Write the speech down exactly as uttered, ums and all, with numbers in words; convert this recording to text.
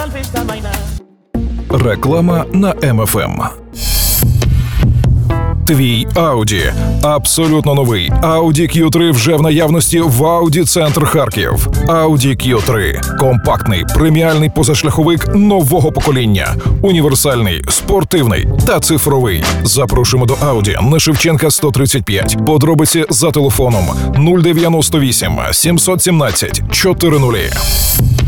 Реклама на Ем Еф Ем. Твій Audi. Абсолютно новий Audi кью три вже в наявності в Audi Центр Харків. Audi кью три – компактний, преміальний позашляховик нового покоління. Універсальний, спортивний та цифровий. Запрошуємо до Audi на Шевченка сто тридцять п'ять. Подробиці за телефоном нуль дев'яносто вісім сімсот сімнадцять чотирнадцять.